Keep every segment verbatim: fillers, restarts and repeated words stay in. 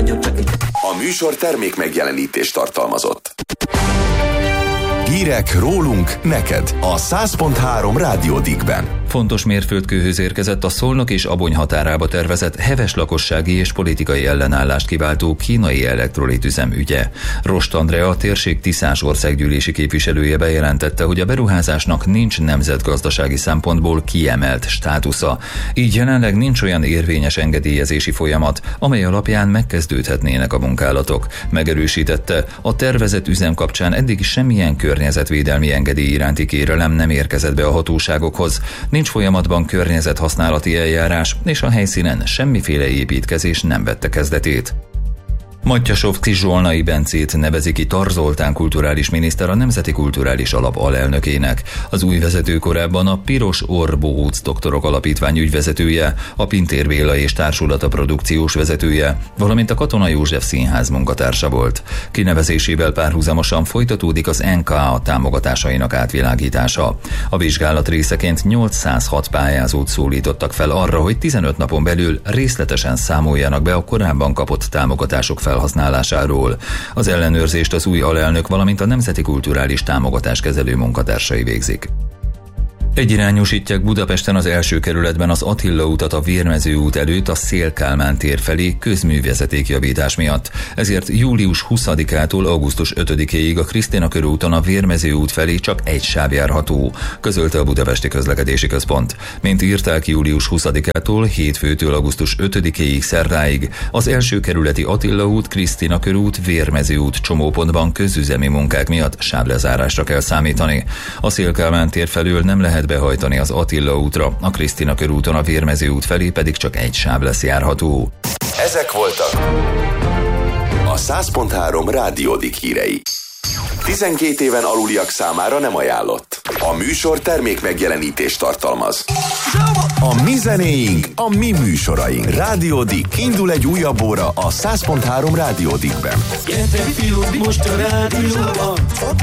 A műsor termék megjelenítést tartalmazott. Hírek rólunk neked a száz pont három Rádió Dickben. Fontos mérföldkőhöz érkezett a Szolnok és Abony határába tervezett heves lakossági és politikai ellenállást kiváltó kínai elektrolitüzem ügye. Rost Andrea, a térség tiszás országgyűlési képviselője bejelentette, hogy a beruházásnak nincs nemzetgazdasági szempontból kiemelt státusza. Így jelenleg nincs olyan érvényes engedélyezési folyamat, amely alapján megkezdődhetnének a munkálatok. Megerősítette, a tervezett üzem kapcsán eddig semmilyen környezetvédelmi engedély iránti kérelem nem érkezett be a hatóságokhoz. Nincs folyamatban környezethasználati eljárás, és a helyszínen semmiféle építkezés nem vette kezdetét. Mattyasovszky Zsolnai Bencét nevezi ki Tar Zoltán kulturális miniszter a Nemzeti Kulturális Alap alelnökének. Az új vezető korábban a Piros Orr Bohóc Doktorok Alapítvány ügyvezetője, a Pintér Béla és Társulata produkciós vezetője, valamint a Katona József Színház munkatársa volt. Kinevezésével párhuzamosan folytatódik az en ká á támogatásainak átvilágítása. A vizsgálat részeként nyolcszázhat pályázót szólítottak fel arra, hogy tizenöt napon belül részletesen számoljanak be a korábban kapott támogatások felhasználásáról. Az ellenőrzést az új alelnök, valamint a Nemzeti Kulturális Támogatáskezelő munkatársai végzik. Egyirányosítják Budapesten az első kerületben az Attila utat a Vérmező út előtt a Széll-Kálmán tér felé közművezetékjavítás miatt. Ezért július huszadikától augusztus ötödikéig a Krisztina körúton a Vérmező út felé csak egy sáv járható, közölte a Budapesti Közlekedési Központ. Mint írták, július huszadikától hétfőtől augusztus ötödikéig szerdáig az első kerületi Attila út, Krisztina körút, Vérmező út csomópontban közüzemi munkák miatt sávlezárásra kell számítani. A Széll-Kálmán tér felől nem lehet behajtani az Attila útra, a Krisztina körúton a Vérmező út felé pedig csak egy sáv lesz járható. Ezek voltak a száz pont három Rádió Dick hírei. tizenkét éven aluliak számára nem ajánlott. A műsor termék megjelenítést tartalmaz. A mi zenéink, a mi műsoraink. Rádió Dick. Indul egy újabb óra a száz pont három Rádió Dickben. Gyertek fiúk, most a rádióban.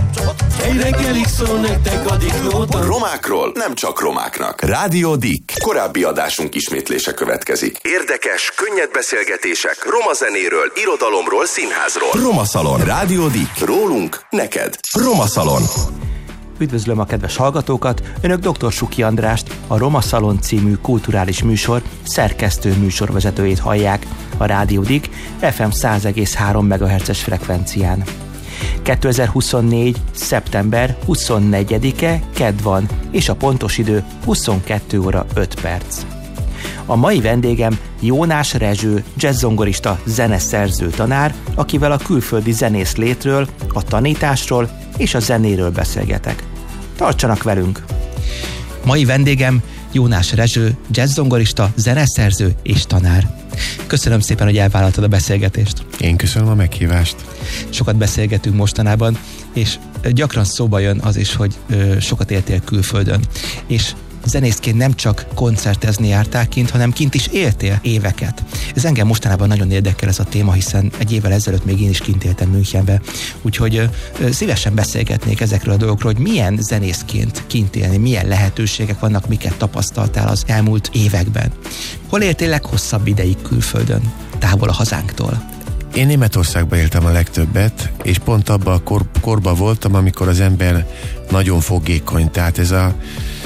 Egy reggelig szól nektek a Diklóban. Romákról nem csak romáknak. Rádió Dick. Korábbi adásunk ismétlése következik. Érdekes, könnyed beszélgetések roma zenéről, irodalomról, színházról. Roma Szalon. Rádió Dick. Rólunk, neked. Roma Szalon. Üdvözlöm a kedves hallgatókat! Önök dr. Suki Andrást, a Roma Szalon című kulturális műsor szerkesztő műsorvezetőjét hallják a Rádió Dick ef em száz egész három megahertzes frekvencián. kétezer-huszonnégy. szeptember huszonnegyedike kedd van, és a pontos idő huszonkettő óra öt perc. A mai vendégem Jónás Rezső, jazzzongorista zeneszerző tanár, akivel a külföldi zenész létről, a tanításról és a zenéről beszélgetek. Tartsanak velünk! Mai vendégem Jónás Rezső, jazzzongorista, zeneszerző és tanár. Köszönöm szépen, hogy elvállaltad a beszélgetést. Én köszönöm a meghívást. Sokat beszélgetünk mostanában, és gyakran szóba jön az is, hogy ö, sokat éltél külföldön. És zenészként nem csak koncertezni jártál kint, hanem kint is éltél éveket. Ez engem mostanában nagyon érdekel ez a téma, hiszen egy évvel ezelőtt még én is kint éltem Münchenbe. Úgyhogy ö, szívesen beszélgetnék ezekről a dolgokról, hogy milyen zenészként kint élni, milyen lehetőségek vannak, miket tapasztaltál az elmúlt években. Hol éltél leghosszabb ideig külföldön, távol a hazánktól? Én Németországban éltem a legtöbbet, és pont abban a kor, korban voltam, amikor az ember nagyon fogékony. Tehát ez a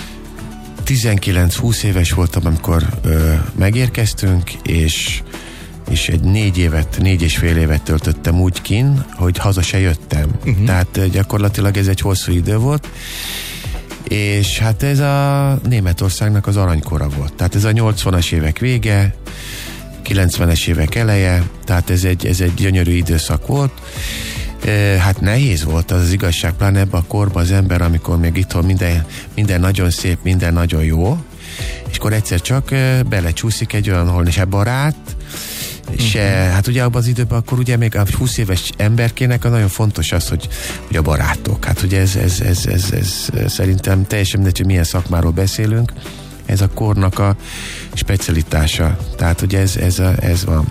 tizenkilenc-húsz éves voltam, amikor ö, megérkeztünk, és, és egy négy évet, négy és fél évet töltöttem úgy kin, hogy haza se jöttem. Uh-huh. Tehát gyakorlatilag ez egy hosszú idő volt, és hát ez a Németországnak az aranykora volt. Tehát ez a nyolcvanas évek vége, kilencvenes évek eleje, tehát ez egy, ez egy gyönyörű időszak volt. Hát nehéz volt az, az igazság, pláne ebben a korban az ember, amikor még itthon minden, minden nagyon szép, minden nagyon jó, és akkor egyszer csak belecsúszik egy olyan, hol se barát, se, hát ugye abban az időben akkor ugye még a húsz éves emberkének nagyon fontos az, hogy, hogy a barátok. Hát ugye ez, ez, ez, ez, ez, ez szerintem teljesen mindegy, hogy milyen szakmáról beszélünk, ez a kornak a specialitása. Tehát ugye ez, ez, a, ez van.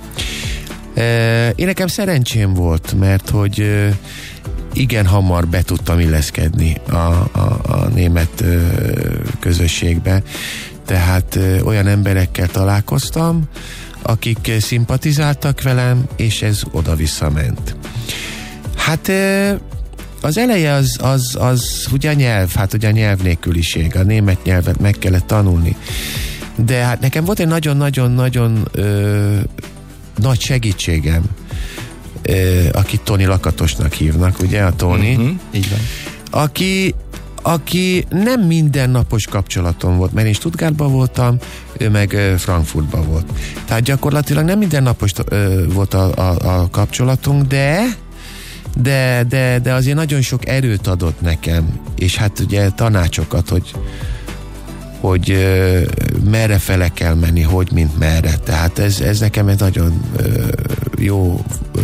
Én nekem szerencsém volt, mert hogy igen hamar be tudtam illeszkedni a, a, a német közösségbe. Tehát olyan emberekkel találkoztam, akik szimpatizáltak velem, és ez oda-vissza ment. Hát az eleje az, az, az ugye a nyelv, hát ugye a nyelv nélküliség, a német nyelvet meg kellett tanulni. De hát nekem volt egy nagyon-nagyon-nagyon nagy segítségem, ö, akit Toni Lakatosnak hívnak, ugye, a Toni. Mm-hmm, így van. Aki, aki nem mindennapos kapcsolatom volt, mert én Stuttgartban voltam, ő meg Frankfurtban volt. Tehát gyakorlatilag nem mindennapos ö, volt a, a, a kapcsolatunk, de de, de, de azért nagyon sok erőt adott nekem, és hát ugye tanácsokat, hogy hogy uh, merre fele kell menni, hogy mint merre. Tehát ez, ez nekem egy nagyon uh, jó uh,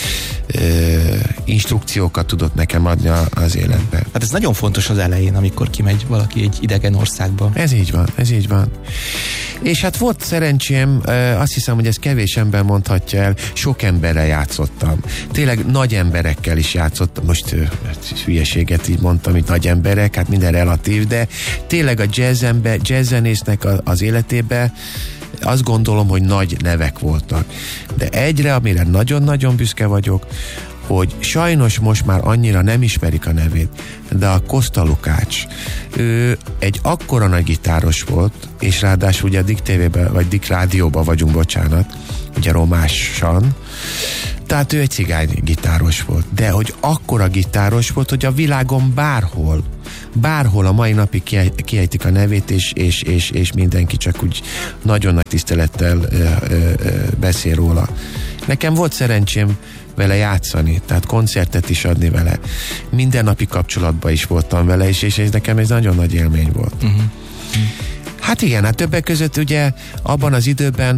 uh, instrukciókat tudott nekem adni az életben. Hát ez nagyon fontos az elején, amikor kimegy valaki egy idegen országba. Ez így van, ez így van. És hát volt szerencsém, uh, azt hiszem, hogy ez kevés ember mondhatja el, sok emberrel játszottam. Tényleg nagy emberekkel is játszottam. Most uh, hülyeséget így mondtam, hogy nagy emberek, hát minden relatív, de tényleg a jazzember jazzzenésznek az életében azt gondolom, hogy nagy nevek voltak. De egyre, amire nagyon-nagyon büszke vagyok, hogy sajnos most már annyira nem ismerik a nevét, de a Kosta Lukács, ő egy akkora nagy gitáros volt, és ráadásul ugye a Dick té vében, vagy Dick Rádióban vagyunk, bocsánat, ugye romásan, tehát ő egy cigány gitáros volt, de hogy akkora gitáros volt, hogy a világon bárhol bárhol a mai napig kiejtik a nevét, és, és, és, és mindenki csak úgy nagyon nagy tisztelettel ö, ö, ö, beszél róla. Nekem volt szerencsém vele játszani, tehát koncertet is adni vele. Mindennapi kapcsolatban is voltam vele, és, és ez nekem ez nagyon nagy élmény volt. Uh-huh. Hát igen, hát többek között ugye abban az időben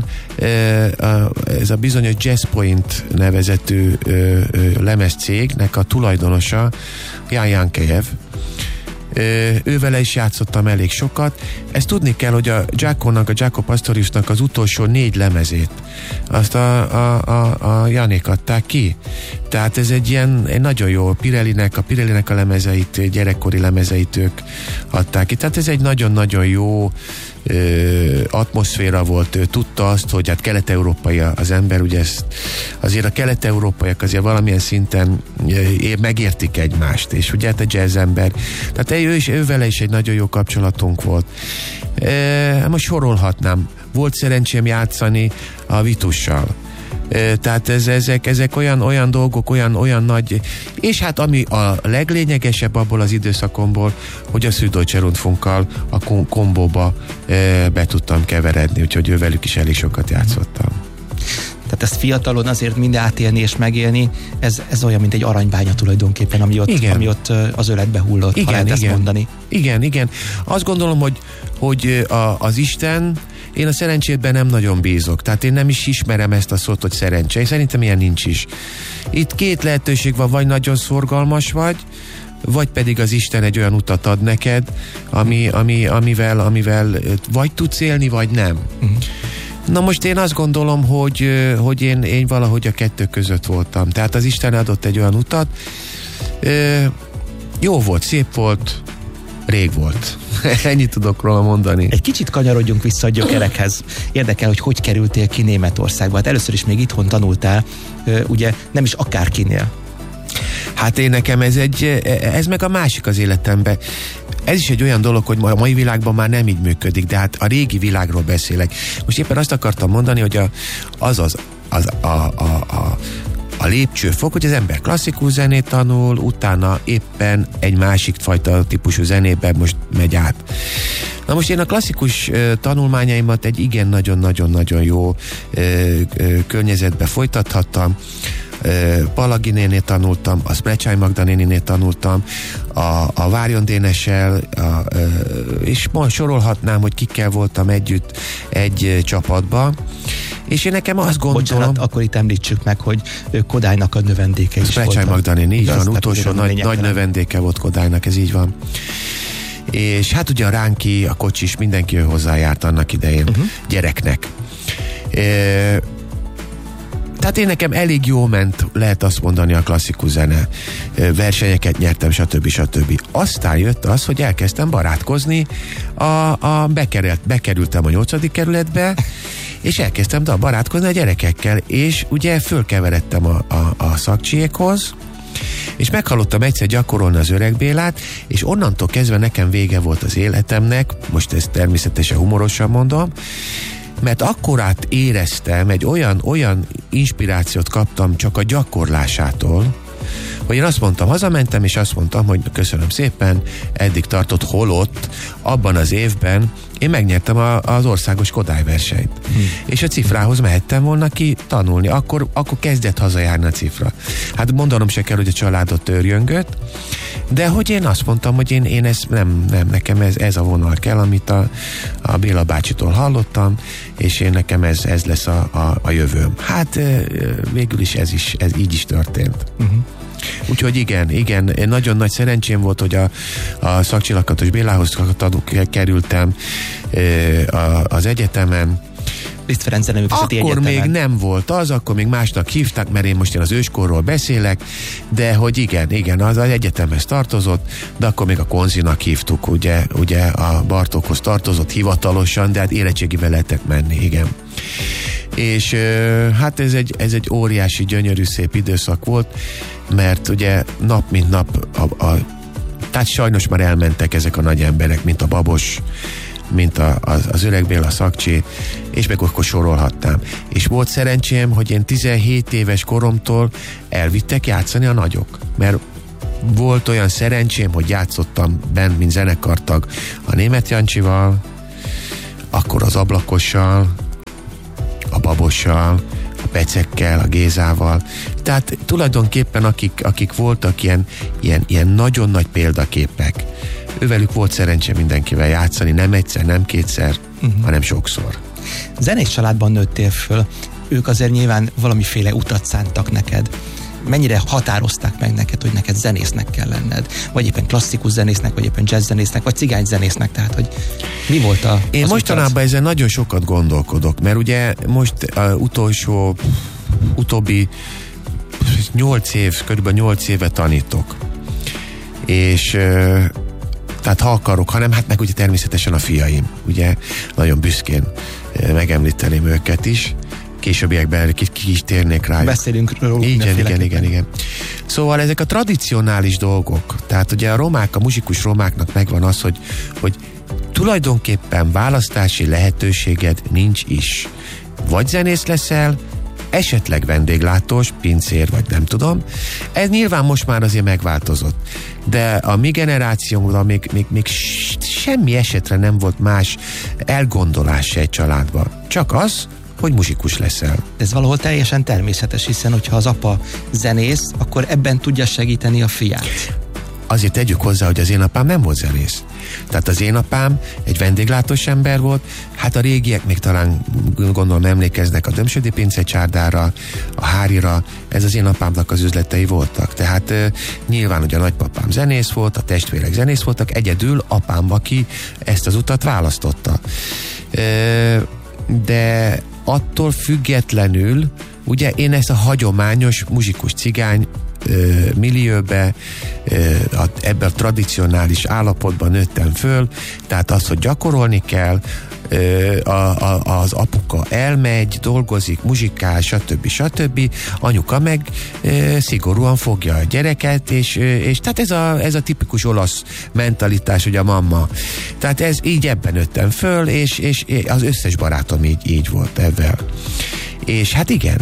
ez a bizonyos Jazz Point nevezetű lemezcégnek a tulajdonosa, Jan Jankejev, ővele is játszottam elég sokat. Ezt tudni kell, hogy a Giaconak, a Giaco Pastoriusnak az utolsó négy lemezét azt a, a, a, a Janék adták ki. Tehát ez egy ilyen egy nagyon jó Pirellinek, a Pirellinek a lemezeit, gyerekkori lemezeit ők adták ki. Tehát ez egy nagyon-nagyon jó ö, atmoszféra volt. Ő tudta azt, hogy hát kelet-európai az ember, ugye ezt, azért a kelet-európaiak azért valamilyen szinten megértik egymást, és ugye hát a jazz ember. Tehát ő is, ővele is egy nagyon jó kapcsolatunk volt. E, most sorolhatnám. Volt szerencsém játszani a Vitussal. E, tehát ez, ezek, ezek olyan, olyan dolgok, olyan, olyan nagy, és hát ami a leglényegesebb abból az időszakomból, hogy a Süddeutsche Rundfunkkal a kombóba e, be tudtam keveredni, úgyhogy ővelük is elég sokat játszottam. Tehát ezt fiatalon azért mind átélni és megélni, ez, ez olyan, mint egy aranybánya tulajdonképpen, ami ott, ami ott az öletbe hullott, igen, ha lehet igen. ezt mondani. Igen, igen. Azt gondolom, hogy, hogy a, az Isten, én a szerencsétben nem nagyon bízok. Tehát én nem is ismerem ezt a szót, hogy szerencse. Én szerintem ilyen nincs is. Itt két lehetőség van, vagy nagyon szorgalmas vagy, vagy pedig az Isten egy olyan utat ad neked, ami, ami, amivel, amivel vagy tudsz élni, vagy nem. Uh-huh. Na most én azt gondolom, hogy, hogy én, én valahogy a kettő között voltam. Tehát az Isten adott egy olyan utat. Jó volt, szép volt, rég volt. Ennyit tudok róla mondani. Egy kicsit kanyarodjunk vissza a gyökerekhez. Érdekel, hogy hogy kerültél ki Németországba. Hát először is még itthon tanultál, ugye nem is akárkinél. Hát én nekem ez egy, ez meg a másik az életemben. Ez is egy olyan dolog, hogy a mai világban már nem így működik, de hát a régi világról beszélek. Most éppen azt akartam mondani, hogy a, az, az, az a, a, a, a lépcsőfok, hogy az ember klasszikus zenét tanul, utána éppen egy másik fajta típusú zenében most megy át. Na most én a klasszikus uh, tanulmányaimat egy igen nagyon-nagyon-nagyon jó uh, uh, környezetbe folytathattam. Palagi nénél tanultam, a Szprecsány Magda néninél tanultam, a, a Várjon Dénessel, a, és ma sorolhatnám, hogy kikkel voltam együtt egy csapatba, és én nekem azt gondolom... Bocsánat, akkor itt említsük meg, hogy Kodálynak a növendéke is volt. Szprecsány Magda néni, így van, utolsó nagy, nagy növendéke volt Kodálynak, ez így van. És hát ugye a Ránki, a Kocsis, mindenki hozzájárt annak idején, uh-huh. gyereknek. E, Tehát én nekem elég jó ment, lehet azt mondani, a klasszikus zene. Versenyeket nyertem, stb. stb. Aztán jött az, hogy elkezdtem barátkozni, a, a bekerült, bekerültem a nyolcadik kerületbe, és elkezdtem de barátkozni a gyerekekkel, és ugye fölkeveredtem a, a, a szakcsiékhoz, és meghallottam egyszer gyakorolni az Öreg Bélát, és onnantól kezdve nekem vége volt az életemnek, most ezt természetesen humorosan mondom, mert akkorát éreztem, egy olyan, olyan inspirációt kaptam csak a gyakorlásától, hogy én azt mondtam, hazamentem, és azt mondtam, hogy köszönöm szépen, eddig tartott, holott abban az évben én megnyertem a, az országos Kodály versenyt. Hmm. És a Cifrához mehettem volna ki tanulni. Akkor, akkor kezdett hazajárni a Cifra. Hát mondanom se kell, hogy a családot törjöngött, de hogy én azt mondtam, hogy én, én ezt nem, nem, nekem ez, ez a vonal kell, amit a, a Béla bácsitól hallottam, és én nekem ez, ez lesz a, a, a jövőm. Hát végül is ez is, ez így is történt. Uh-huh. Úgyhogy igen, igen, nagyon nagy szerencsém volt, hogy a, a Szakcsi Lakatos Bélához kerültem az egyetemen. Liszt Ferenc Zeneművészeti Akkor Egyetemen. még nem volt az, akkor még másnak hívták, mert én most én az őskorról beszélek, de hogy igen, igen, az, az egyetemhez tartozott, de akkor még a Konzinak hívtuk, ugye, ugye a Bartókhoz tartozott hivatalosan, de hát érettségivel lehetett menni, igen. És hát ez egy, ez egy óriási, gyönyörű, szép időszak volt, mert ugye nap mint nap a, a, tehát sajnos már elmentek ezek a nagy emberek, mint a Babos, mint a, az, az Öreg Béla, Szakcsi, és meg akkor sorolhattam. És volt szerencsém, hogy én tizenhét éves koromtól elvittek játszani a nagyok, mert volt olyan szerencsém, hogy játszottam bent, mint zenekartag a Németh Jancsival, akkor az Ablakossal, a Babossal, a Pecekkel, a Gézával. Tehát tulajdonképpen akik, akik voltak ilyen, ilyen, ilyen nagyon nagy példaképek, ővelük volt szerencse mindenkivel játszani, nem egyszer, nem kétszer, uh-huh. hanem sokszor. Zenés családban nőttél föl, ők azért nyilván valamiféle utat szántak neked. Mennyire határozták meg neked, hogy neked zenésznek kell lenned? Vagy éppen klasszikus zenésznek, vagy éppen jazz zenésznek, vagy cigány zenésznek? Tehát, hogy mi volt a... Én mostanában ezen nagyon sokat gondolkodok, mert ugye most uh, utolsó, utóbbi nyolc év, körülbelül nyolc éve tanítok. És uh, tehát ha akarok, hanem hát meg ugye természetesen a fiaim, ugye nagyon büszkén uh, megemlíteném őket is. Későbbiekben ki, ki is térnék rájuk. Beszélünk róluk. Igen, igen, igen, igen. Szóval ezek a tradicionális dolgok, tehát ugye a romák, a muzsikus romáknak megvan az, hogy, hogy tulajdonképpen választási lehetőséged nincs is. Vagy zenész leszel, esetleg vendéglátós, pincér, vagy nem tudom. Ez nyilván most már azért megváltozott. De a mi generációnkban még, még, még semmi esetre nem volt más elgondolás se egy családban. Csak az, hogy muzsikus leszel. Ez valahol teljesen természetes, hiszen hogyha az apa zenész, akkor ebben tudja segíteni a fiát. Azért tegyük hozzá, hogy az én apám nem volt zenész. Tehát az én apám egy vendéglátós ember volt, hát a régiek még talán gondolom emlékeznek a Dömsödi Pince csárdára, a Hárira, ez az én apámnak az üzletei voltak. Tehát uh, nyilván ugye a nagypapám zenész volt, a testvérek zenész voltak, egyedül apám, aki ezt az utat választotta. Uh, de attól függetlenül, ugye én ezt a hagyományos muzsikus cigány ö, millióbe, ö, a, ebben a tradicionális állapotban nőttem föl, tehát az, hogy gyakorolni kell, ö, a, a, az apuka elmegy, dolgozik, muzsikál, stb. stb. Anyuka meg ö, szigorúan fogja a gyereket, és, ö, és tehát ez a, ez a tipikus olasz mentalitás, hogy a mamma. Tehát ez így ebben nőttem föl, és, és az összes barátom így, így volt ebben. És hát igen,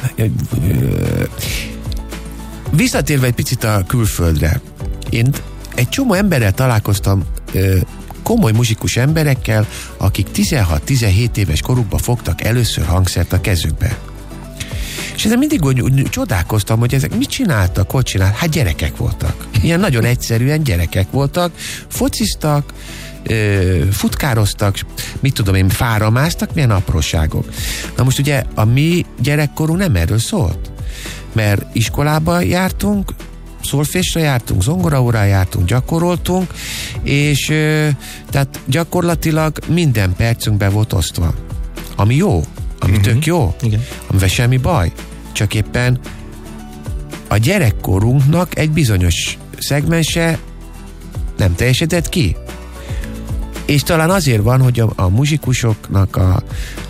visszatérve egy picit a külföldre, én egy csomó emberrel találkoztam, komoly muzsikus emberekkel, akik tizenhat-tizenhét éves korukban fogtak először hangszert a kezükbe. És ezen mindig úgy, úgy csodálkoztam, hogy ezek mit csináltak, hogy csináltak? Hát gyerekek voltak. Ilyen nagyon egyszerűen gyerekek voltak, fociztak, futkároztak, mit tudom én, fáramáztak, milyen apróságok. Na most ugye a mi gyerekkorunk nem erről szólt. Mert iskolába jártunk, szolfésra jártunk, zongoraórán jártunk, gyakoroltunk, és tehát gyakorlatilag minden percünk be volt osztva. Ami jó, ami uh-huh. tök jó, igen. Amivel semmi baj. Csak éppen a gyerekkorunknak egy bizonyos szegmense nem teljesedett ki. És talán azért van, hogy a, a muzsikusoknak a,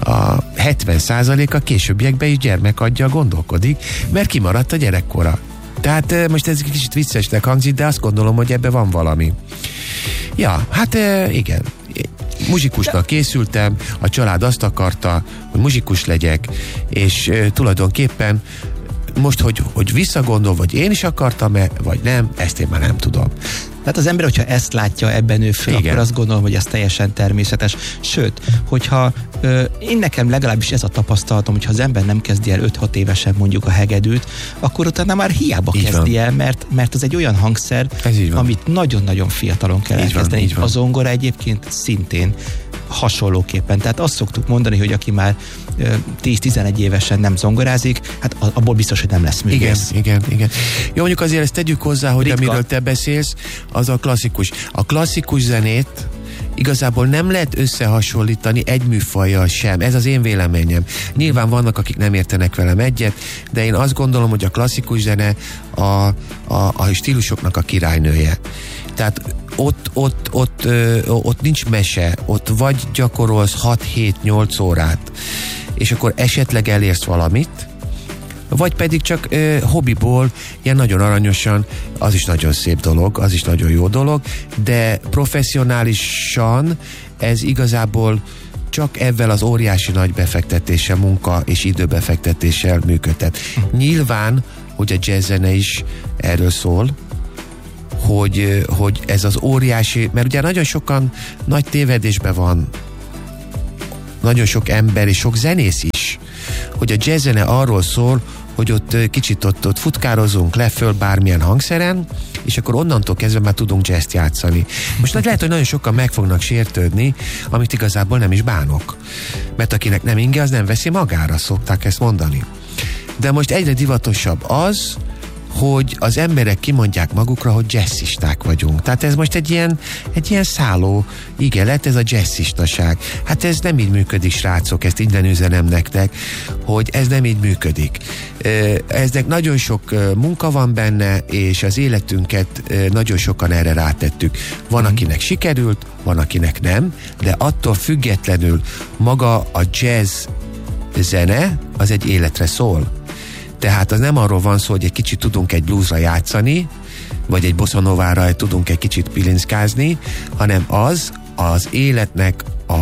a hetven százaléka későbbiekben is gyermekaggyal gondolkodik, mert kimaradt a gyerekkora. Tehát most ez egy kicsit viccesnek hangzik, de azt gondolom, hogy ebben van valami. Ja, hát igen. Muzsikusnak készültem, a család azt akarta, hogy muzsikus legyek, és tulajdonképpen most, hogy, hogy visszagondol, vagy én is akartam-e, vagy nem, ezt én már nem tudom. Tehát az ember, hogyha ezt látja, ebben nő föl, igen, akkor azt gondolom, hogy ez teljesen természetes. Sőt, hogyha ö, én nekem legalábbis ez a tapasztalatom, hogyha az ember nem kezdi el öt-hat évesen mondjuk a hegedűt, akkor utána már hiába így kezdi van el, mert, mert az egy olyan hangszer, amit nagyon-nagyon fiatalon kell így elkezdeni. Van, a zongora egyébként szintén hasonlóképpen. Tehát azt szoktuk mondani, hogy aki már tíz-tizenegy évesen nem zongorázik, hát abból biztos, hogy nem lesz művész. Igen, igen, igen. Jó, mondjuk azért ezt tegyük hozzá, hogy ritka, amiről te beszélsz, az a klasszikus. A klasszikus zenét igazából nem lehet összehasonlítani egy műfajjal sem. Ez az én véleményem. Nyilván vannak, akik nem értenek velem egyet, de én azt gondolom, hogy a klasszikus zene a, a, a stílusoknak a királynője. Tehát ott, ott, ott, ö, ott nincs mese, ott vagy gyakorolsz hat-hét-nyolc órát, és akkor esetleg elérsz valamit, vagy pedig csak ö, hobbiból, ilyen nagyon aranyosan, az is nagyon szép dolog, az is nagyon jó dolog, de professzionálisan ez igazából csak ezzel az óriási nagy befektetéssel, munka és időbefektetéssel működtet. Nyilván, hogy a jazzzene is erről szól, hogy, hogy ez az óriási, mert ugye nagyon sokan nagy tévedésben van, nagyon sok ember és sok zenész is, hogy a jazzzene arról szól, hogy ott kicsit ott, ott futkározunk le föl bármilyen hangszeren, és akkor onnantól kezdve már tudunk jazzt játszani. Most lehet, hogy nagyon sokan meg fognak sértődni, amit igazából nem is bánok. Mert akinek nem inge, az nem veszi magára, szokták ezt mondani. De most egyre divatosabb az, hogy az emberek kimondják magukra, hogy jazzisták vagyunk. Tehát ez most egy ilyen, egy ilyen szálló ígéret, ez a jazzistaság. Hát ez nem így működik, srácok, ezt innen üzenem nektek, hogy ez nem így működik. Eznek nagyon sok munka van benne, és az életünket nagyon sokan erre rátettük. Van, akinek sikerült, van, akinek nem, de attól függetlenül maga a jazz zene az egy életre szól. Tehát az nem arról van szó, hogy egy kicsit tudunk egy bluesra játszani, vagy egy bossanovára tudunk egy kicsit pilinckázni, hanem az az életnek a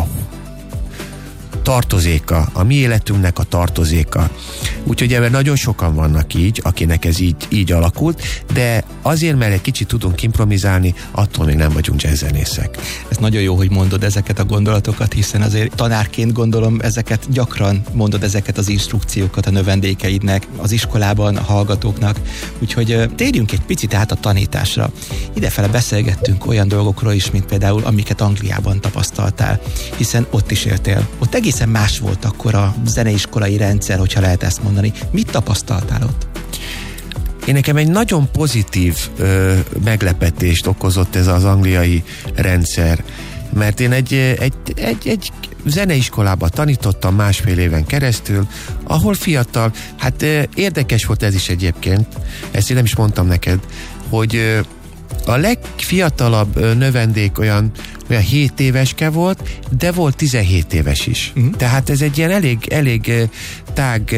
tartozéka, a mi életünknek a tartozéka. Úgyhogy ebben nagyon sokan vannak így, akinek ez így, így alakult, de azért, mert egy kicsit tudunk improvizálni, attól még nem vagyunk jazzzenészek. Ez nagyon jó, hogy mondod ezeket a gondolatokat, hiszen azért tanárként gondolom, ezeket gyakran mondod, ezeket az instrukciókat a növendékeidnek, az iskolában, a hallgatóknak. Úgyhogy térjünk egy picit át a tanításra. Idefele beszélgettünk olyan dolgokról is, mint például, amiket Angliában tapasztaltál, hiszen ott is éltél. Ott egészen más volt akkor a zeneiskolai rendszer, hogyha lehet ezt mondani. Mit tapasztaltál ott? Én nekem egy nagyon pozitív ö, meglepetést okozott ez az angliai rendszer, mert én egy, egy, egy, egy zeneiskolában tanítottam másfél éven keresztül, ahol fiatal, hát ö, érdekes volt ez is egyébként, ezt én nem is mondtam neked, hogy ö, a legfiatalabb növendék olyan, olyan hét éveske volt, de volt tizenhét éves is. Uh-huh. Tehát ez egy ilyen elég, elég tág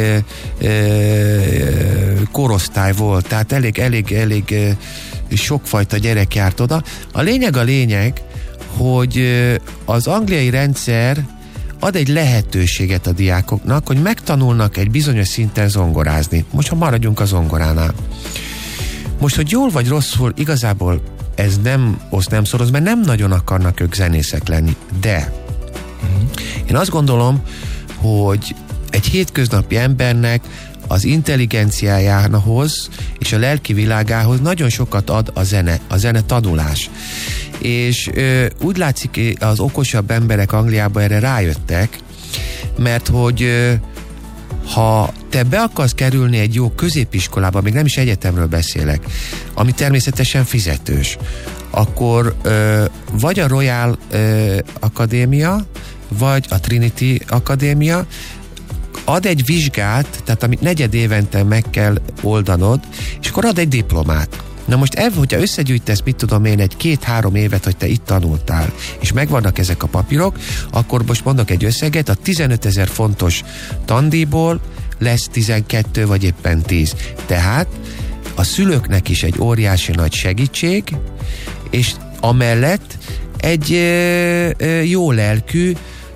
korosztály volt, tehát elég, elég, elég sokfajta gyerek járt oda. A lényeg a lényeg, hogy az angliai rendszer ad egy lehetőséget a diákoknak, hogy megtanulnak egy bizonyos szinten zongorázni. Most ha maradjunk a zongoránál. Most, hogy jól vagy rosszul, igazából ez nem osz, nem szoroz, mert nem nagyon akarnak ők zenészek lenni. De én azt gondolom, hogy egy hétköznapi embernek az intelligenciájához és a lelki világához nagyon sokat ad a zene, a zene tanulás. És ö, úgy látszik, az okosabb emberek Angliában erre rájöttek, mert hogy ö, ha te be akarsz kerülni egy jó középiskolába, még nem is egyetemről beszélek, ami természetesen fizetős, akkor ö, vagy a Royal ö, Akadémia, vagy a Trinity Akadémia ad egy vizsgát, tehát amit negyed évente meg kell oldanod, és akkor ad egy diplomát. Na most ebből, hogyha összegyűjtesz, mit tudom én, egy két-három évet, hogy te itt tanultál, és megvannak ezek a papírok, akkor most mondok egy összeget, a tizenötezer fontos tandíjból lesz tizenkét vagy éppen tíz. Tehát a szülőknek is egy óriási nagy segítség, és amellett egy ö, ö, jó lelkű,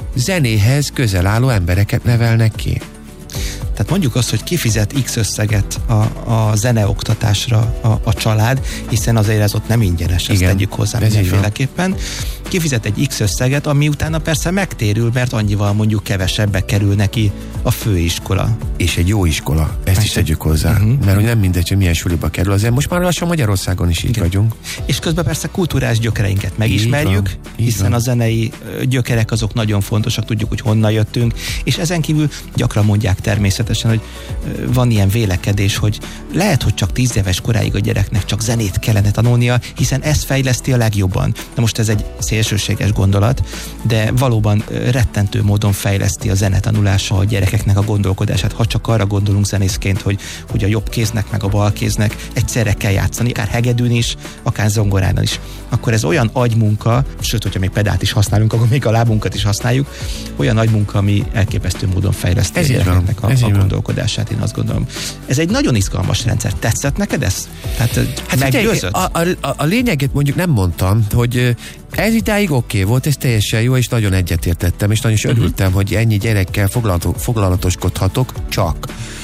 zenéhez közel álló embereket nevelnek ki. Tehát mondjuk azt, hogy kifizet X összeget a, a zeneoktatásra a, a család, hiszen azért ez ott nem ingyenes, ezt tegyük hozzá mindenféleképpen. Kifizet egy X összeget, ami utána persze megtérül, mert annyival mondjuk kevesebbe kerül neki a főiskola. És egy jó iskola, ezt hát is tegyük hozzá. Uh-huh. Mert hogy nem mindegy, hogy milyen suliba kerül. Azért most már lassan Magyarországon is így igen. vagyunk. És közben persze kulturális gyökereinket megismerjük, van, hiszen van. A zenei gyökerek azok nagyon fontosak, tudjuk, hogy honnan jöttünk, és ezen kívül gyakran mondják természetesen, hogy van ilyen vélekedés, hogy lehet, hogy csak tíz éves koráig a gyereknek csak zenét kellene tanulnia, hiszen ez fejleszti a legjobban. Na most ez egy szélsőséges gondolat, de valóban rettentő módon fejleszti a zenetanulása a gyerekeknek a gondolkodását. Ha csak arra gondolunk zenészként, hogy, hogy a jobb kéznek meg a bal kéznek egyszerre kell játszani, akár hegedűn is, akár zongorán is. Akkor ez olyan agymunka, sőt, hogyha még pedált is használunk, akkor még a lábunkat is használjuk, olyan agymunka, ami elképesztő módon fejleszti ez a gyerekeknek a, a gondolkodását, én azt gondolom. Ez egy nagyon izgalmas rendszer. Tetszett neked ez? Tehát hát meggyőzött? A, a, a, a lényeget mondjuk nem mondtam, hogy ez idáig oké okay volt, ez teljesen jó, és nagyon egyetértettem, és nagyon is örültem, uh-huh. hogy ennyi gyerekkel foglalatoskodhatok, csak.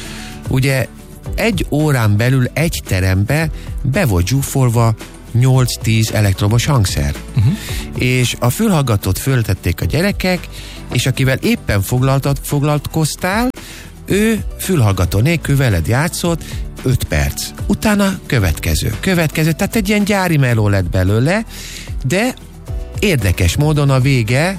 Ugye egy órán belül egy terembe be volt zsúfolva nyolc-tíz elektromos hangszer. Uh-huh. És a fülhallgatót föltették a gyerekek, és akivel éppen foglaltat, foglalkoztál, ő fülhallgató nélkül veled játszott öt perc. Utána következő, következő, tehát egy ilyen gyári meló lett belőle, de érdekes módon a vége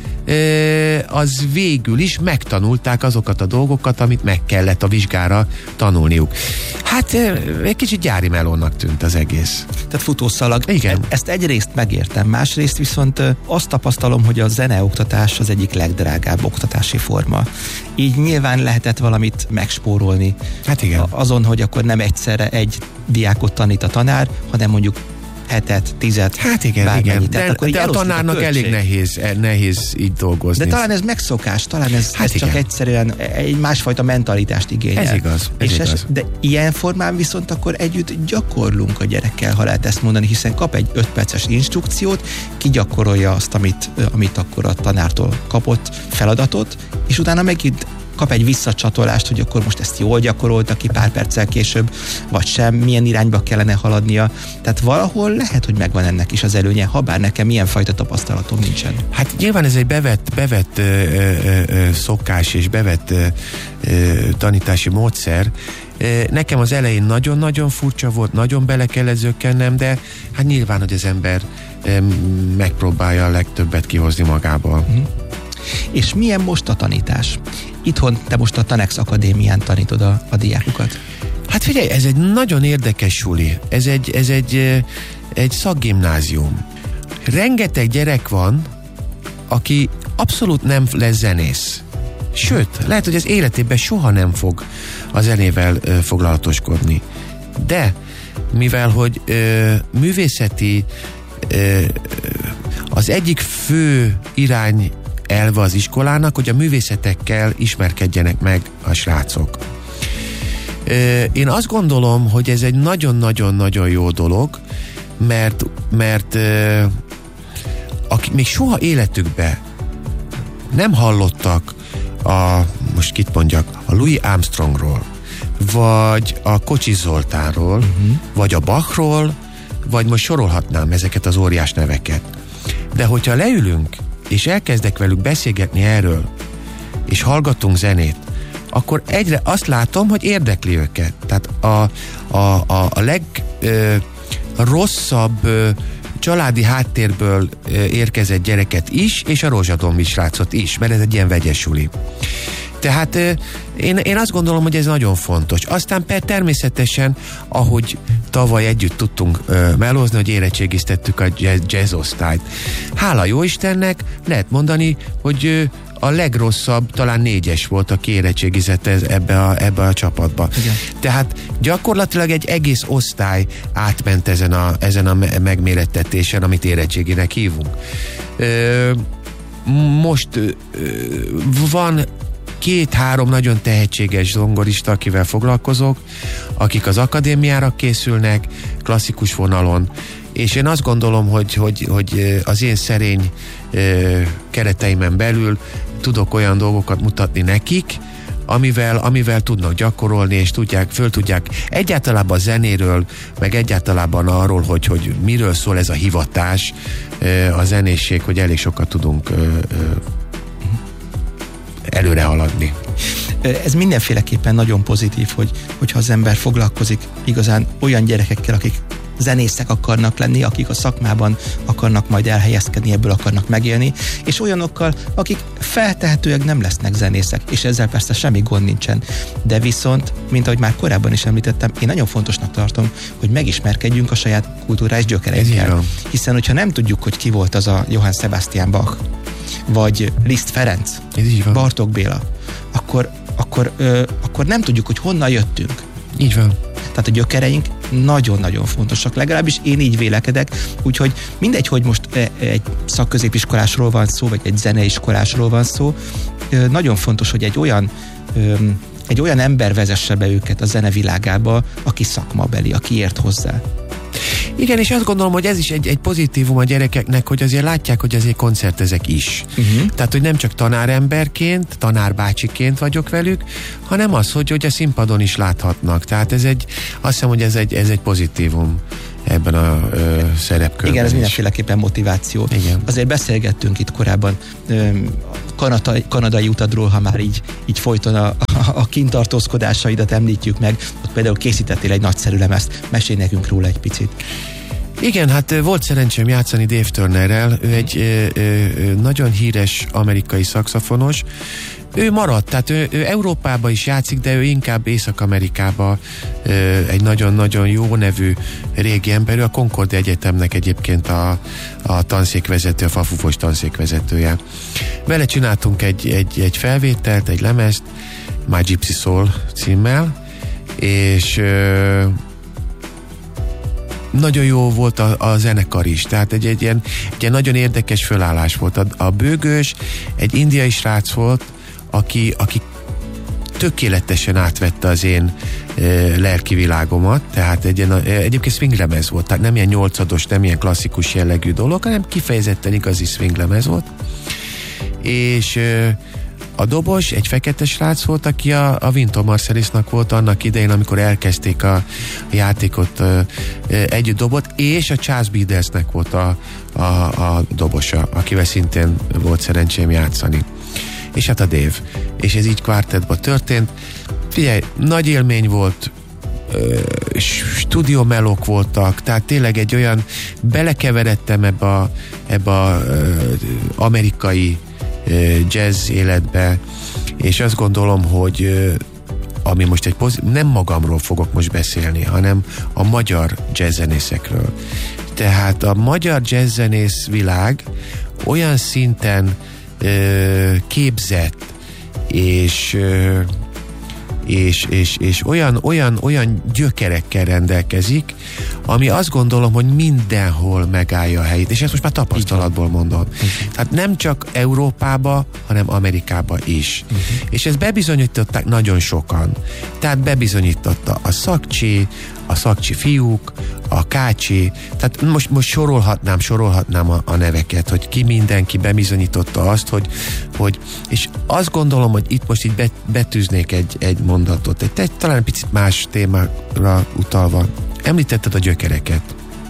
az végül is megtanulták azokat a dolgokat, amit meg kellett a vizsgára tanulniuk. Hát egy kicsit gyári melónak tűnt az egész. Tehát futószalag. Igen. Ezt egyrészt megértem, másrészt viszont azt tapasztalom, hogy a zeneoktatás az egyik legdrágább oktatási forma. Így nyilván lehetett valamit megspórolni. Hát igen. Azon, hogy akkor nem egyszerre egy diákot tanít a tanár, hanem mondjuk hetet, tizet. Hát igen, igen. De, akkor de a tanárnak a elég nehéz, nehéz így dolgozni. De talán ez megszokás, talán ez, hát ez csak egyszerűen egy másfajta mentalitást igényel. Ez igaz, ez és igaz. Ez, de ilyen formán viszont akkor együtt gyakorlunk a gyerekkel, ha lehet ezt mondani, hiszen kap egy öt perces instrukciót, kigyakorolja azt, amit, amit akkor a tanártól kapott feladatot, és utána megint kap egy visszacsatolást, hogy akkor most ezt jól gyakorolta ki pár perccel később, vagy sem, milyen irányba kellene haladnia. Tehát valahol lehet, hogy megvan ennek is az előnye, ha bár nekem ilyen fajta tapasztalatom nincsen. Hát nyilván ez egy bevett, bevett ö, ö, ö, szokás és bevett ö, ö, tanítási módszer. Nekem az elején nagyon-nagyon furcsa volt, nagyon bele kellett zökkennem, de hát nyilván, hogy az ember ö, megpróbálja a legtöbbet kihozni magából. Mm. És milyen most a tanítás? Itthon te most a Tanex Akadémián tanítod a, a diákokat. Hát figyelj, ez egy nagyon érdekes suli. Ez egy, ez egy, egy szakgimnázium. Rengeteg gyerek van, aki abszolút nem lesz zenész. Sőt, lehet, hogy az életében soha nem fog a zenével ö, foglalatoskodni. De mivel, hogy ö, művészeti ö, az egyik fő irány elve az iskolának, hogy a művészetekkel ismerkedjenek meg a srácok. Én azt gondolom, hogy ez egy nagyon-nagyon-nagyon jó dolog, mert, mert akik még soha életükben nem hallottak a, most kit mondjak, a Louis Armstrongról, vagy a Kocsis Zoltánról, uh-huh. vagy a Bachról, vagy most sorolhatnám ezeket az óriás neveket. De hogyha leülünk és elkezdek velük beszélgetni erről, és hallgatunk zenét, akkor egyre azt látom, hogy érdekli őket. Tehát a, a, a, a legrosszabb családi háttérből ö, érkezett gyereket is, és a rózsadombi srácot is, mert ez egy ilyen vegyes suli. Tehát én, én azt gondolom, hogy ez nagyon fontos. Aztán per természetesen, ahogy tavaly együtt tudtunk uh, melózni, hogy érettségiztettük a jazz, jazz osztályt. Hála jó Istennek, lehet mondani, hogy uh, a legrosszabb, talán négyes volt, aki érettségizett ebbe a, ebbe a csapatba. Igen. Tehát gyakorlatilag egy egész osztály átment ezen a, ezen a megmérettetésen, amit érettséginek hívunk. Ö, most ö, van két-három nagyon tehetséges zongorista, akivel foglalkozok, akik az akadémiára készülnek, klasszikus vonalon, és én azt gondolom, hogy, hogy, hogy az én szerény ö, kereteimen belül tudok olyan dolgokat mutatni nekik, amivel, amivel tudnak gyakorolni, és tudják, föl tudják egyáltalában a zenéről, meg egyáltalában arról, hogy, hogy miről szól ez a hivatás, a zenészség, hogy elég sokat tudunk előre haladni. Ez mindenféleképpen nagyon pozitív, hogy, hogyha az ember foglalkozik igazán olyan gyerekekkel, akik zenészek akarnak lenni, akik a szakmában akarnak majd elhelyezkedni, ebből akarnak megélni, és olyanokkal, akik feltehetőleg nem lesznek zenészek, és ezzel persze semmi gond nincsen. De viszont, mint ahogy már korábban is említettem, én nagyon fontosnak tartom, hogy megismerkedjünk a saját kulturális gyökereinkkel. Hiszen, hogyha nem tudjuk, hogy ki volt az a Johann Sebastian Bach, vagy Liszt Ferenc, Bartók Béla, akkor, akkor, ö, akkor nem tudjuk, hogy honnan jöttünk. Így van. Tehát a gyökereink nagyon-nagyon fontosak, legalábbis én így vélekedek, úgyhogy mindegy, hogy most egy szakközépiskolásról van szó, vagy egy zeneiskolásról van szó, nagyon fontos, hogy egy olyan egy olyan ember vezesse be őket a zenevilágába, aki szakmabeli, aki ért hozzá. Igen, és azt gondolom, hogy ez is egy, egy pozitívum a gyerekeknek, hogy azért látják, hogy azért koncertezek is. Uh-huh. Tehát, hogy nem csak tanáremberként, tanárbácsiként vagyok velük, hanem az, hogy, hogy a színpadon is láthatnak. Tehát ez egy, azt hiszem, hogy ez egy, ez egy pozitívum ebben a ö, szerepkörben. Igen, ez is. Mindenféleképpen motiváció. Igen. Azért beszélgettünk itt korábban ö, kanadai, kanadai utadról, ha már így, így folyton a, a, a kintartózkodásaidat említjük meg, ott például készítettél egy nagyszerű lemezt. Mesélj nekünk róla egy picit. Igen, hát volt szerencsém játszani Dave Turnerrel, ő egy ö, ö, nagyon híres amerikai szaxofonos. Ő maradt, tehát ő, ő Európába is játszik, de ő inkább Észak-Amerikába ö, egy nagyon-nagyon jó nevű régi ember. Ő a Concordia Egyetemnek egyébként a, a tanszékvezető, a fafufos tanszékvezetője. Vele csináltunk egy, egy, egy felvételt, egy lemezt, My Gypsy Soul címmel, és ö, nagyon jó volt a, a zenekar is, tehát egy, egy, ilyen, egy ilyen nagyon érdekes fölállás volt. A, a bőgős egy indiai srác volt, aki, aki tökéletesen átvette az én e, lelki világomat, tehát egy, e, egyébként swinglemez volt, tehát nem ilyen nyolcados, nem ilyen klasszikus jellegű dolog, hanem kifejezetten igazi swinglemez volt. És e, a dobos egy fekete srác volt, aki a, a Wynton Marsalisnak volt annak idején, amikor elkezdték a, a játékot, e, együtt dobott, és a Charles Beatlesnek volt a, a, a dobosa, akivel szintén volt szerencsém játszani. És hát a Dave. És ez így kvártettban történt. Figyelj, nagy élmény volt, stúdió melók voltak, tehát tényleg egy olyan, belekeveredtem ebbe a, ebbe a amerikai jazz életbe, és azt gondolom, hogy ami most egy pozit- nem magamról fogok most beszélni, hanem a magyar jazzzenészekről. Tehát a magyar jazzzenész világ olyan szinten képzett és, és, és, és olyan, olyan, olyan gyökerekkel rendelkezik, ami azt gondolom, hogy mindenhol megállja a helyét, és ezt most már tapasztalatból mondom. Uh-huh. Tehát nem csak Európába, hanem Amerikába is. Uh-huh. És ezt bebizonyították nagyon sokan. Tehát bebizonyította a Szakcsi, a Szakcsi fiúk, a Kácsi, tehát most, most sorolhatnám, sorolhatnám a, a neveket, hogy ki mindenki bebizonyította azt, hogy, hogy és azt gondolom, hogy itt most így bet, betűznék egy, egy mondatot, egy, egy talán egy picit más témára utalva. Említetted a gyökereket,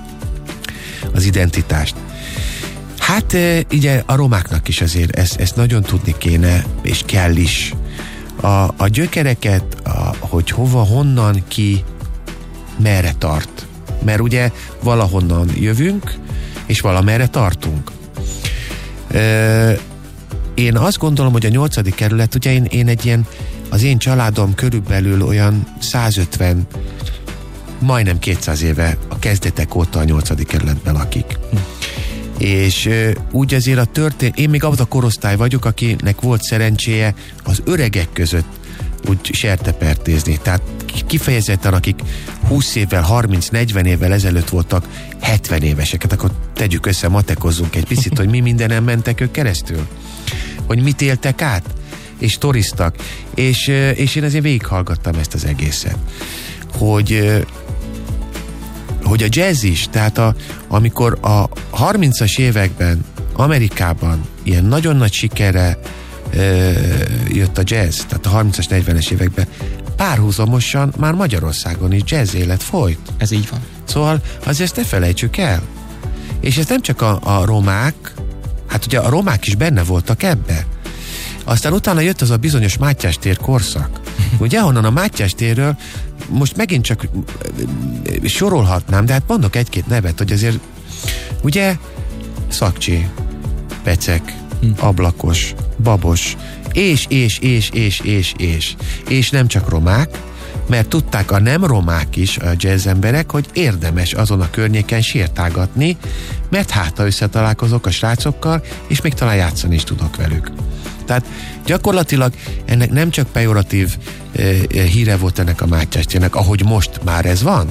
az identitást. Hát ugye a romáknak is azért ezt, ezt nagyon tudni kéne, és kell is. A, a gyökereket, a, hogy hova, honnan, ki, merre tart. Mert ugye valahonnan jövünk, és valamerre tartunk. Ö, én azt gondolom, hogy a nyolcadik kerület, ugye én, én egy ilyen, az én családom körülbelül olyan százötven, majdnem kétszáz éve a kezdetek óta a nyolcadik kerületben lakik. Hm. És uh, úgy azért a történet, én még az a korosztály vagyok, akinek volt szerencséje az öregek között úgy sertepertézni. Tehát kifejezetten, akik húsz évvel, harminc-negyven évvel ezelőtt voltak hetven éveseket, akkor tegyük össze, matekozzunk egy picit, hogy mi mindenen mentek ők keresztül. Hogy mit éltek át, és toriztak. És, és én azért végighallgattam ezt az egészet. Hogy hogy a jazz is, tehát a, amikor a harmincas években Amerikában ilyen nagyon nagy sikerre ö, jött a jazz, tehát a harmincas, negyvenes években párhuzamosan már Magyarországon is jazz élet folyt. Ez így van. Szóval azért ne felejtsük el. És ez nem csak a, a romák, hát ugye a romák is benne voltak ebbe. Aztán utána jött az a bizonyos Mátyás tér korszak. Ugye, honnan a Mátyás térről most megint csak sorolhatnám, de hát mondok egy-két nevet, hogy azért ugye Szakcsi, Pecek, Ablakos, Babos, és, és, és, és, és, és, és nem csak romák, mert tudták a nem romák is, a jazz emberek, hogy érdemes azon a környéken sírtágatni, mert hát ha összetalálkozok a srácokkal, és még talán játszani is tudok velük. Tehát gyakorlatilag ennek nem csak pejoratív e, e, híre volt ennek a Mátyás térnek, ahogy most már ez van.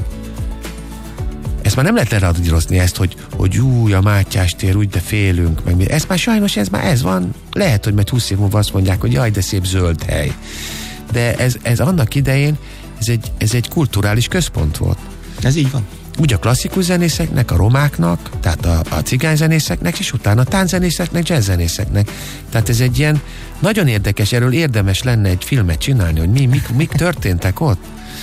Ezt már nem lehet leradírozni ezt, hogy, hogy új, a Mátyás tér, úgy, de félünk, meg mi. Ez már sajnos, ez már ez van. Lehet, hogy majd húsz év múlva azt mondják, hogy jaj, de szép zöld hely. De ez, ez annak idején, ez egy, ez egy kulturális központ volt. Ez így van. Úgy a klasszikus zenészeknek, a romáknak, tehát a, a cigányzenészeknek, és utána a tánczenészeknek, jazzzenészeknek. Tehát ez egy ilyen nagyon érdekes, erről érdemes lenne egy filmet csinálni, hogy mi, mik, mik történtek ott.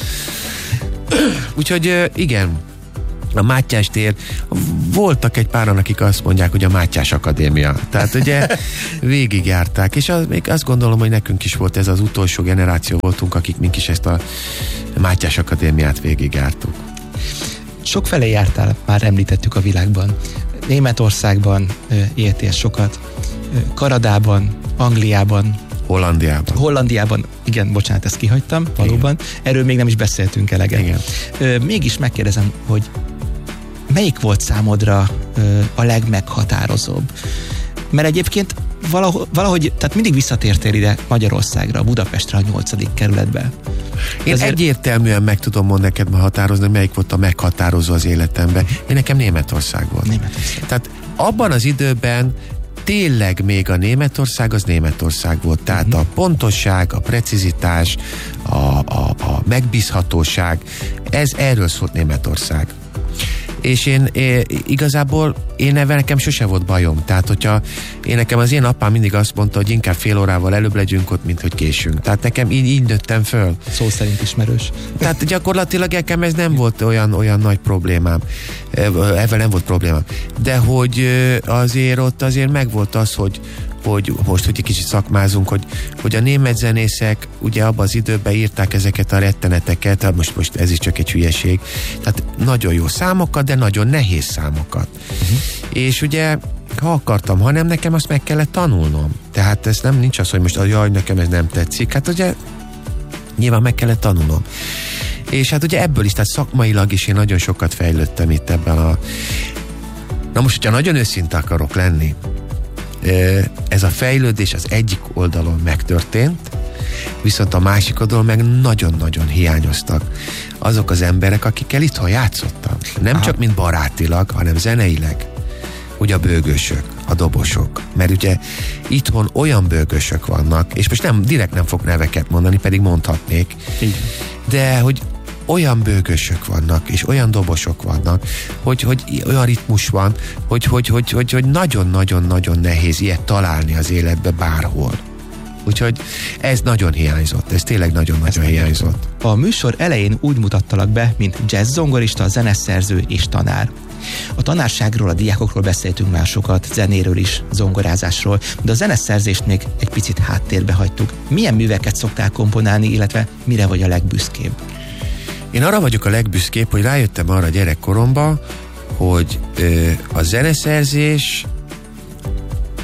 Úgyhogy igen, a Mátyás tér, voltak egy páran, akik azt mondják, hogy a Mátyás Akadémia. Tehát ugye végigjárták, és az, még azt gondolom, hogy nekünk is volt ez az utolsó generáció voltunk, akik mink is ezt a Mátyás Akadémiát végigjártuk. Sokfelé jártál, már említettük a világban. Németországban éltél sokat, Kanadában, Angliában, Hollandiában. Hollandiában, igen, bocsánat, ezt kihagytam, valóban. Igen. Erről még nem is beszéltünk eleget. Igen. Ö, mégis megkérdezem, hogy melyik volt számodra ö, a legmeghatározóbb? Mert egyébként valahogy, valahogy, tehát mindig visszatértél ide Magyarországra, Budapestre, a nyolcadik kerületbe. Én ezért... egyértelműen meg tudom mondani neked ma határozni, melyik volt a meghatározó az életemben. Én nekem Németország volt. Németország. Tehát abban az időben tényleg még a Németország az Németország volt. Tehát uh-huh. a pontosság, a precizitás, a, a, a megbízhatóság, ez erről szólt Németország. És én, én igazából én ebben nekem sose volt bajom. Tehát, hogyha én nekem az én apám mindig azt mondta, hogy inkább fél órával előbb legyünk ott, mint hogy késünk. Tehát nekem így, így nőttem föl. Szó szerint ismerős. Tehát gyakorlatilag nekem ez nem volt olyan, olyan nagy problémám. Ebben nem volt problémám. De hogy azért ott azért megvolt az, hogy hogy most, hogy egy kicsit szakmázunk, hogy, hogy a német zenészek ugye abban az időben írták ezeket a retteneteket, most, most ez is csak egy hülyeség, tehát nagyon jó számokat, de nagyon nehéz számokat. Uh-huh. És ugye, ha akartam, ha nem, nekem azt meg kellett tanulnom. Tehát ez nem nincs az, hogy most jaj, nekem ez nem tetszik. Hát ugye nyilván meg kellett tanulnom. És hát ugye ebből is, tehát szakmailag is én nagyon sokat fejlődtem itt ebben a... Na most, hogyha nagyon őszinte akarok lenni, ez a fejlődés az egyik oldalon megtörtént, viszont a másik oldalon meg nagyon-nagyon hiányoztak azok az emberek, akikkel itthon játszottam. Nem Aha. csak mint barátilag, hanem zeneileg. Ugye a bőgősök, a dobosok. Mert ugye itthon olyan bőgősök vannak, és most nem, direkt nem fog neveket mondani, pedig mondhatnék. Igen. De hogy olyan bőgősök vannak, és olyan dobosok vannak, hogy, hogy olyan ritmus van, hogy, hogy, hogy, hogy, hogy nagyon-nagyon-nagyon nehéz ilyet találni az életbe bárhol. Úgyhogy ez nagyon hiányzott, ez tényleg nagyon-nagyon hiányzott. A műsor elején úgy mutattalak be, mint jazz zongorista, zeneszerző és tanár. A tanárságról, a diákokról beszéltünk már sokat, zenéről is, zongorázásról, de a zeneszerzést még egy picit háttérbe hagytuk. Milyen műveket szoktál komponálni, illetve mire vagy a legbüszkébb? Én arra vagyok a legbüszkébb, hogy rájöttem arra gyerekkoromban, hogy ö, a zeneszerzés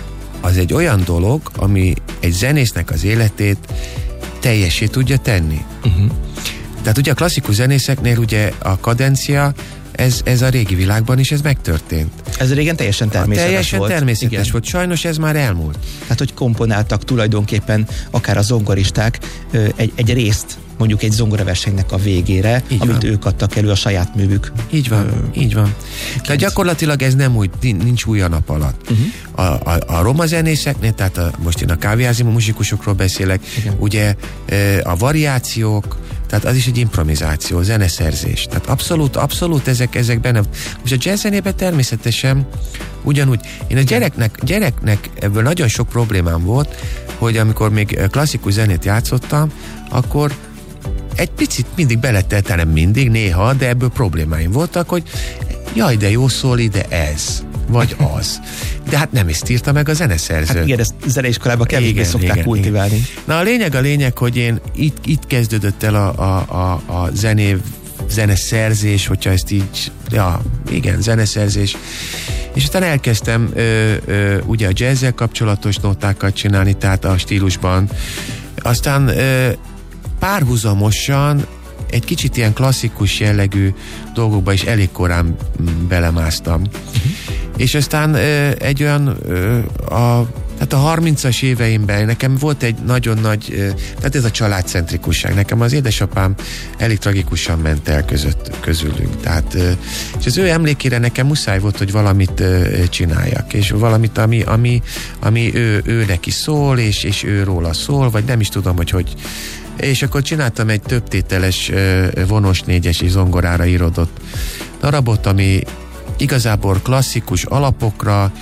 az egy olyan dolog, ami egy zenésznek az életét teljessé tudja tenni. Uh-huh. Tehát ugye a klasszikus zenészeknél ugye a kadencia, ez, ez a régi világban is ez megtörtént. Ez régen teljesen természetes teljesen volt. Teljesen természetes Igen. volt. Sajnos ez már elmúlt. Hát, hogy komponáltak tulajdonképpen akár a zongoristák egy, egy részt, mondjuk egy zongoraversenynek a végére, így amit van. Ők adtak elő a saját művük. Így van, Ö, így van. Tehát gyakorlatilag ez nem úgy, nincs új a nap alatt. Uh-huh. A, a, a roma zenészeknél, tehát a, most én a kávéházi muzsikusokról beszélek, Igen. ugye a variációk, tehát az is egy improvizáció, zeneszerzés. Tehát abszolút, abszolút ezek, ezek benne. Most a jazz zenében természetesen ugyanúgy. Én a gyereknek, gyereknek ebből nagyon sok problémám volt, hogy amikor még klasszikus zenét játszottam, akkor egy picit mindig beleteltem, nem mindig, néha, de ebből problémáim voltak, hogy jaj, de jó szól ide ez, vagy az. De hát nem ezt írta meg a zeneszerző. Hát igen, ezt zeneiskolában kevésbé szokták igen, kultiválni. Igen. Na a lényeg a lényeg, hogy én itt, itt kezdődött el a, a, a, a zené, zeneszerzés, hogyha ezt így, ja, igen, zeneszerzés. És utána elkezdtem ö, ö, ugye a jazzzel kapcsolatos nótákat csinálni, tehát a stílusban. Aztán ö, párhuzamosan egy kicsit ilyen klasszikus jellegű dolgokba is elég korán belemásztam. Uh-huh. És aztán ö, egy olyan ö, a, tehát a harmincas éveimben nekem volt egy nagyon nagy, ö, tehát ez a családcentrikusság. Nekem az édesapám elég tragikusan ment el között, közülünk. Tehát, ö, és az ő emlékére nekem muszáj volt, hogy valamit ö, csináljak. És valamit, ami, ami, ami ő, ő neki szól, és, és ő róla szól, vagy nem is tudom, hogy hogy és akkor csináltam egy többtételes vonos négyes és zongorára írodott darabot, ami igazából klasszikus alapokra,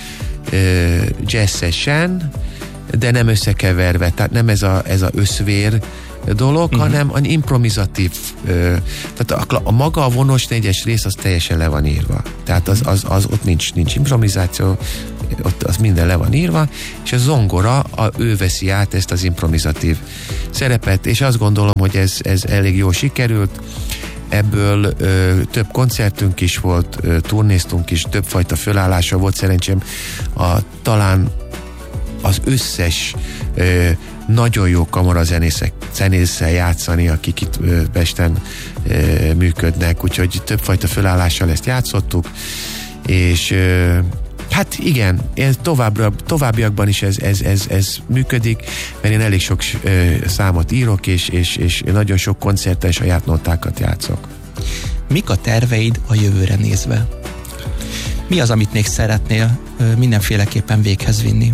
jazzesen, de nem összekeverve, tehát nem ez a, ez a összvér dolog, uh-huh. hanem an improvizatív, tehát a, a maga a vonos négyes rész az teljesen le van írva. Tehát az, az, az ott nincs, nincs improvizáció, ott az minden le van írva, és a zongora, a, ő veszi át ezt az improvizatív szerepet, és azt gondolom, hogy ez, ez elég jól sikerült. Ebből ö, több koncertünk is volt, ö, turnéztunk is, többfajta fölállása volt, szerencsém a, talán az összes ö, nagyon jó kamarazenészek zenésszel játszani, akik itt ö, Pesten ö, működnek, úgyhogy többfajta fölállással ezt játszottuk, és ö, hát igen, ez továbbra, továbbiakban is ez, ez, ez, ez működik, mert én elég sok ö, számot írok, és, és, és nagyon sok koncerten saját nótákat játszok. Mik a terveid a jövőre nézve? Mi az, amit még szeretnél ö, mindenféleképpen véghez vinni?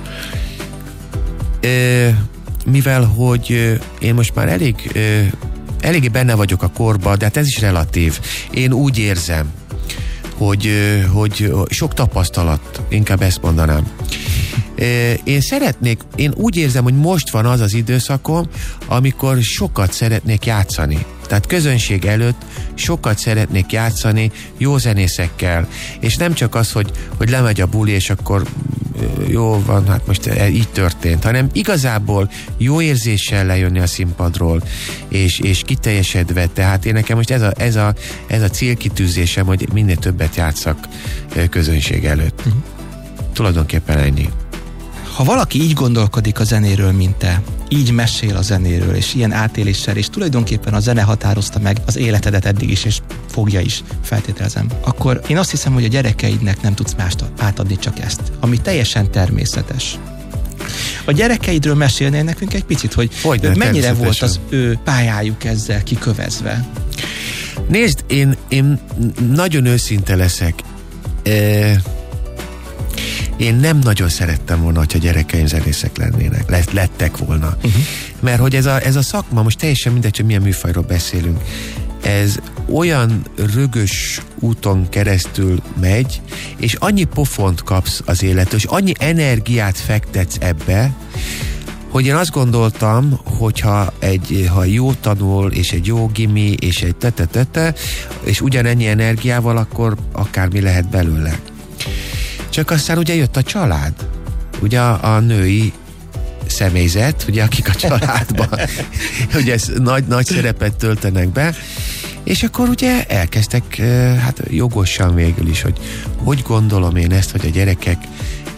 Ö, mivel, hogy ö, én most már elég ö, eléggé benne vagyok a korba, de hát ez is relatív. Én úgy érzem, Hogy, hogy sok tapasztalat, inkább ezt mondanám. Én szeretnék, én úgy érzem, hogy most van az az időszakom, amikor sokat szeretnék játszani. Tehát közönség előtt sokat szeretnék játszani jó zenészekkel, és nem csak az, hogy, hogy lemegy a buli, és akkor jó van, hát most így történt, hanem igazából jó érzéssel lejönni a színpadról, és, és kiteljesedve, tehát én nekem most ez a, ez a, ez a célkitűzésem, hogy minél többet játszak közönség előtt. Uh-huh. Tulajdonképpen ennyi. Ha valaki így gondolkodik a zenéről, mint te, így mesél a zenéről, és ilyen átéléssel, és tulajdonképpen a zene határozta meg az életedet eddig is, és fogja is, feltételezem, akkor én azt hiszem, hogy a gyerekeidnek nem tudsz mást átadni, csak ezt, ami teljesen természetes. A gyerekeidről mesélnél nekünk egy picit, hogy Hogyne, mennyire volt az ő pályájuk ezzel kikövezve? Nézd, én, én nagyon őszinte leszek. E- Én nem nagyon szerettem volna, hogyha gyerekeim zenészek lennének, lett, lettek volna. Uh-huh. Mert hogy ez a, ez a szakma, most teljesen mindegy, hogy milyen műfajról beszélünk, ez olyan rögös úton keresztül megy, és annyi pofont kapsz az életről, és annyi energiát fektetsz ebbe, hogy én azt gondoltam, hogyha egy, ha jó tanul, és egy jó gimi, és egy tete-tete, és ugyanennyi energiával, akkor akármi lehet belőle. Csak aztán ugye jött a család, ugye a, a női személyzet, ugye akik a családban ugye nagy, nagy szerepet töltenek be, és akkor ugye elkezdtek hát jogosan végül is, hogy hogy gondolom én ezt, hogy a gyerekek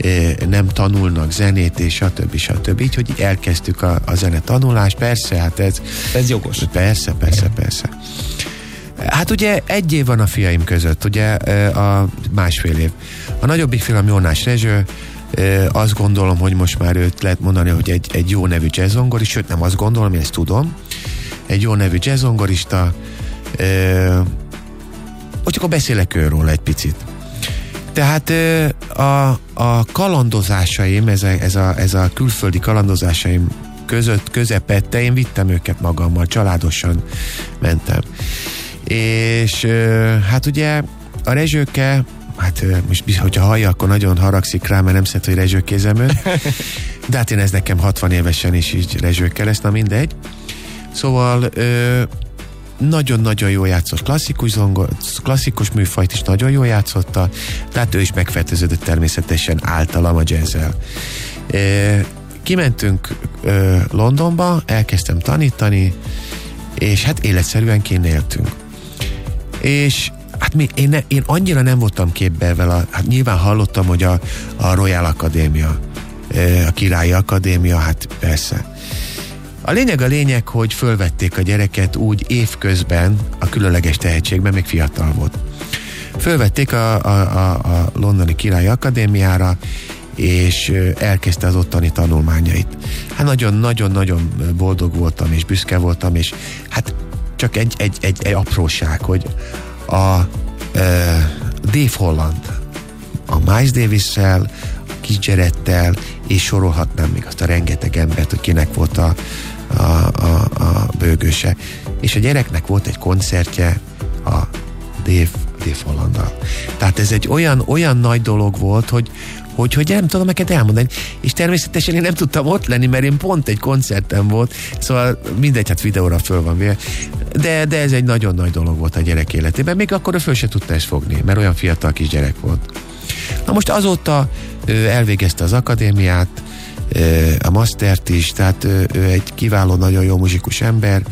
nem tanulnak zenét, és stb. stb. Így, hogy így elkezdtük a, a zene tanulást. Persze, hát ez... Ez jogos. Persze, persze, persze. Hát ugye egy év van a fiaim között, ugye a másfél év. A nagyobbik fiam Jónás Rezső, azt gondolom, hogy most már őt lehet mondani, hogy egy, egy jó nevű jazzzongorista, sőt nem azt gondolom, én ezt tudom. Egy jó nevű jazzzongorista, hogy akkor beszélek őről egy picit. Tehát a, a kalandozásaim, ez a, ez, a, ez a külföldi kalandozásaim között, közepette, én vittem őket magammal, családosan mentem. És hát ugye a Rezsőke, hát most, hogyha hallja, akkor nagyon haragszik rá, mert nem szeret, hogy rezsőkézem ő. De hát én ez nekem hatvan évesen is így rezsőkkel lesz, na mindegy. Szóval ö, nagyon-nagyon jól játszott klasszikus zongor, klasszikus műfajt is nagyon jól játszotta, tehát ő is megfertőződött természetesen általam a jazzzel. Ö, kimentünk ö, Londonba, elkezdtem tanítani, és hát életszerűen kint éltünk. És hát mi, én, ne, én annyira nem voltam képbe vele, hát nyilván hallottam, hogy a, a Royal Akadémia, a Királyi Akadémia, hát persze. A lényeg a lényeg, hogy fölvették a gyereket úgy évközben a különleges tehetségben, még fiatal volt. Fölvették a, a, a, a londoni Királyi Akadémiára, és elkezdte az ottani tanulmányait. Hát nagyon-nagyon-nagyon boldog voltam, és büszke voltam, és hát csak egy, egy, egy, egy apróság, hogy a e, Dave Holland, a Miles Davis-szel, a kis Jarrettel, és sorolhatnám még azt a rengeteg embert, hogy kinek volt a, a, a, a bőgőse. És a gyereknek volt egy koncertje a Dave, Dave Hollanddal. Tehát ez egy olyan, olyan nagy dolog volt, hogy Hogy, hogy nem tudom neked elmondani. És természetesen én nem tudtam ott lenni, mert én pont egy koncerten volt, szóval mindegy, hát videóra föl van véve. De, de ez egy nagyon nagy dolog volt a gyerek életében. Még akkor ő föl se tudta ezt fogni, mert olyan fiatal kis gyerek volt. Na most azóta ő elvégezte az akadémiát, a mastert is, tehát ő egy kiváló, nagyon jó muzsikus ember,